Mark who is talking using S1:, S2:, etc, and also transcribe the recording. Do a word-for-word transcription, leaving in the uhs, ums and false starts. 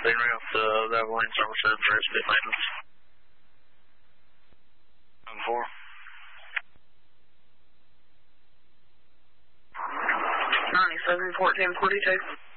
S1: Then ring off the Avalanche number seven for speed maintenance. Number four.
S2: ninety-seven, fourteen, forty-two.